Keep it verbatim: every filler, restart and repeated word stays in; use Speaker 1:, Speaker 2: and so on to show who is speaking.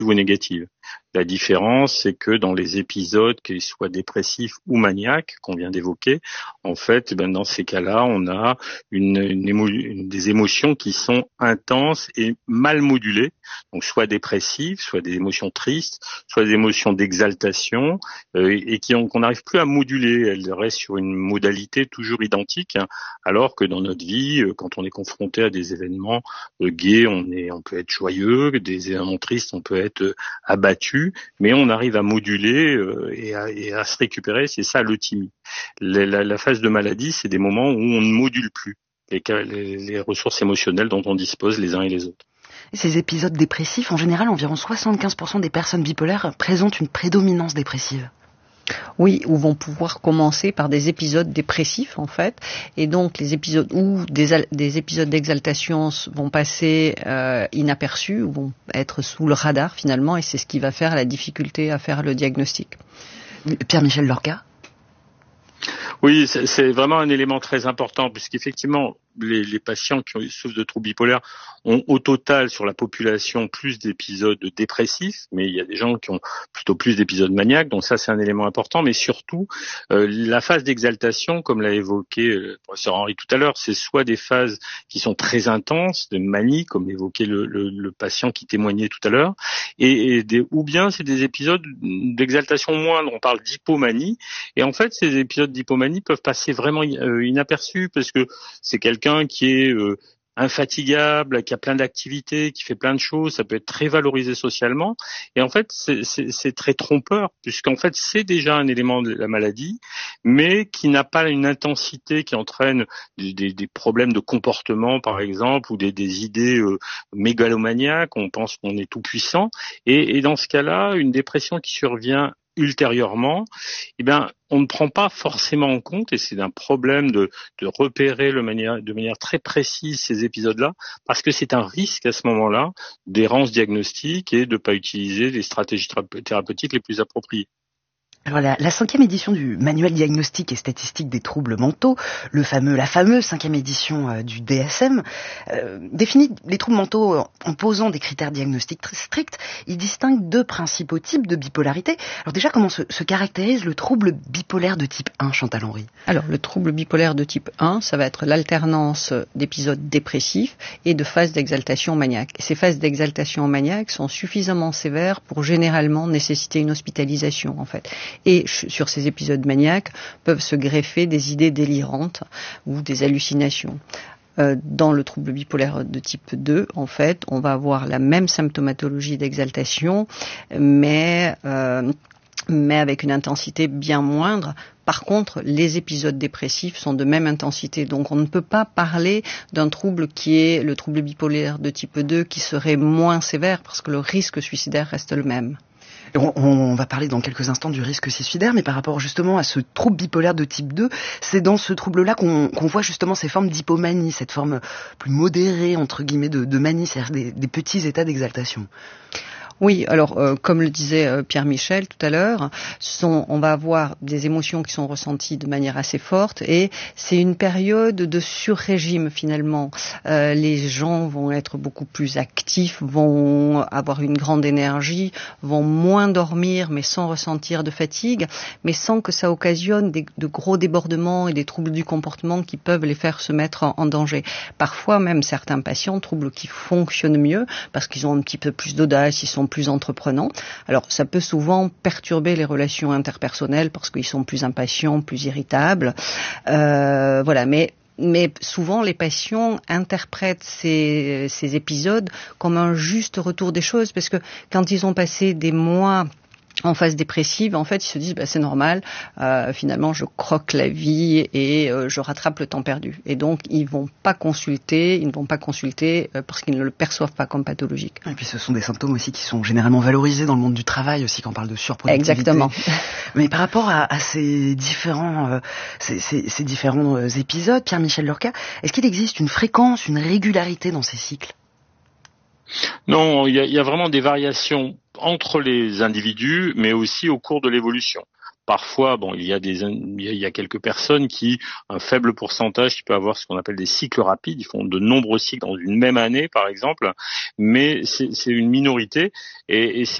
Speaker 1: ou négatives. La différence, c'est que dans les épisodes, qu'ils soient dépressifs ou maniaques, qu'on vient d'évoquer, en fait, ben dans ces cas-là, on a une, une émo- une- des émotions qui sont intenses et mal modulées, donc soit dépressives, soit des émotions tristes, soit des émotions d'exaltation, euh, et qui ont, qu'on n'arrive plus à moduler. Elles restent sur une modalité toujours identique, hein, alors que dans notre vie, euh, quand on est confronté à des événements euh, gays, on est, on peut être joyeux, des événements tristes, on peut être euh, abattu, mais on arrive à moduler euh, et, à, et à se récupérer. C'est ça l'euthymie. La, la, la phase de maladie, c'est des moments où on ne module plus les, les, les ressources émotionnelles dont on dispose les uns et les autres.
Speaker 2: Ces épisodes dépressifs, en général, environ soixante-quinze pour cent des personnes bipolaires présentent une prédominance dépressive.
Speaker 3: Oui, ou vont pouvoir commencer par des épisodes dépressifs en fait, et donc les épisodes où des, des épisodes d'exaltation vont passer euh, inaperçus, ou vont être sous le radar finalement, et c'est ce qui va faire la difficulté à faire le diagnostic.
Speaker 2: Pierre-Michel Lorca.
Speaker 1: Oui, c'est, c'est vraiment un élément très important, puisqu'effectivement, les, les patients qui souffrent de troubles bipolaires ont au total sur la population plus d'épisodes dépressifs, mais il y a des gens qui ont plutôt plus d'épisodes maniaques, donc ça c'est un élément important, mais surtout euh, la phase d'exaltation, comme l'a évoqué le professeur Henry tout à l'heure, c'est soit des phases qui sont très intenses, de manie, comme évoquait le, le, le patient qui témoignait tout à l'heure, et, et des, ou bien c'est des épisodes d'exaltation moindre, on parle d'hypomanie, et en fait ces épisodes d'hypomanie peuvent passer vraiment inaperçus, parce que c'est quelqu'un qui est euh, infatigable, qui a plein d'activités, qui fait plein de choses, ça peut être très valorisé socialement, et en fait c'est, c'est, c'est très trompeur, puisqu'en fait c'est déjà un élément de la maladie, mais qui n'a pas une intensité qui entraîne des, des, des problèmes de comportement par exemple, ou des, des idées euh, mégalomaniaques, on pense qu'on est tout puissant, et, et dans ce cas-là, une dépression qui survient ultérieurement, eh bien, on ne prend pas forcément en compte, et c'est un problème de, de repérer de manière, de manière très précise ces épisodes-là, parce que c'est un risque à ce moment-là d'errance diagnostique et de ne pas utiliser les stratégies thérapeutiques les plus appropriées.
Speaker 2: Alors la, la cinquième édition du manuel diagnostique et statistique des troubles mentaux, le fameux, la fameuse cinquième édition euh, du D S M, euh, définit les troubles mentaux en posant des critères diagnostiques très stricts. Il distingue deux principaux types de bipolarité. Alors déjà, comment se, se caractérise le trouble bipolaire de type un, Chantal Henry ?
Speaker 3: Alors le trouble bipolaire de type un, ça va être l'alternance d'épisodes dépressifs et de phases d'exaltation maniaque. Et ces phases d'exaltation maniaque sont suffisamment sévères pour généralement nécessiter une hospitalisation en fait. Et sur ces épisodes maniaques peuvent se greffer des idées délirantes ou des hallucinations. Euh, dans le trouble bipolaire de type deux, en fait, on va avoir la même symptomatologie d'exaltation, mais, euh, mais avec une intensité bien moindre. Par contre, les épisodes dépressifs sont de même intensité. Donc on ne peut pas parler d'un trouble qui est le trouble bipolaire de type deux qui serait moins sévère parce que le risque suicidaire reste le même.
Speaker 2: On, on va parler dans quelques instants du risque suicidaire, mais par rapport justement à ce trouble bipolaire de type deux, c'est dans ce trouble-là qu'on, qu'on voit justement ces formes d'hypomanie, cette forme plus modérée, entre guillemets, de, de manie, c'est-à-dire des, des petits états d'exaltation.
Speaker 3: Oui, alors euh, comme le disait euh, Pierre-Michel tout à l'heure, sont, on va avoir des émotions qui sont ressenties de manière assez forte et c'est une période de sur-régime finalement. Euh, les gens vont être beaucoup plus actifs, vont avoir une grande énergie, vont moins dormir mais sans ressentir de fatigue, mais sans que ça occasionne des, de gros débordements et des troubles du comportement qui peuvent les faire se mettre en, en danger. Parfois même certains patients, troubles qui fonctionnent mieux parce qu'ils ont un petit peu plus d'audace, ils sont plus entreprenants. Alors, ça peut souvent perturber les relations interpersonnelles parce qu'ils sont plus impatients, plus irritables. Euh, voilà, mais mais souvent les patients interprètent ces, ces épisodes comme un juste retour des choses parce que quand ils ont passé des mois en phase dépressive, en fait, ils se disent bah, c'est normal, euh, finalement je croque la vie et euh, je rattrape le temps perdu. Et donc ils vont pas consulter, ils ne vont pas consulter euh, parce qu'ils ne le perçoivent pas comme pathologique.
Speaker 2: Et puis ce sont des symptômes aussi qui sont généralement valorisés dans le monde du travail aussi quand on parle de surproductivité.
Speaker 3: Exactement.
Speaker 2: Mais par rapport à, à ces différents, euh, ces, ces, ces différents euh, épisodes, Pierre-Michel Lorca, est-ce qu'il existe une fréquence, une régularité dans ces cycles ?
Speaker 1: Non, il y a, il y a vraiment des variations entre les individus, mais aussi au cours de l'évolution. Parfois, bon, il y a des, il y a quelques personnes qui, un faible pourcentage, qui peut avoir ce qu'on appelle des cycles rapides. Ils font de nombreux cycles dans une même année, par exemple, mais c'est, c'est une minorité et, et c'est